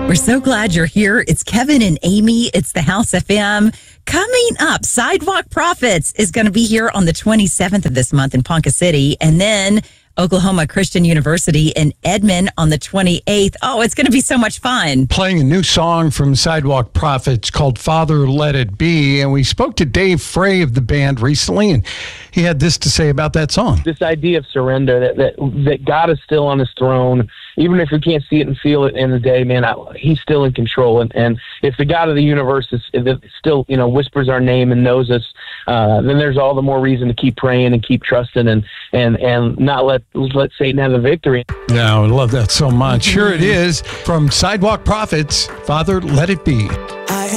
We're so glad you're here. It's Kevin and Amy. It's the House FM. Coming up, Sidewalk Prophets is going to be here on the 27th of this month in Ponca City. And then Oklahoma Christian University in Edmond on the 28th. Oh, it's going to be so much fun. Playing a new song from Sidewalk Prophets called Father Let It Be. And we spoke to Dave Frey of the band recently, and he had this to say about that song. This idea of surrender, that God is still on his throne. Even if we can't see it and feel it in the day, man, he's still in control. And if the God of the universe is still, whispers our name and knows us, then there's all the more reason to keep praying and keep trusting and not let Satan have the victory. Yeah, I love that so much. Here it is from Sidewalk Prophets, Father Let It Be.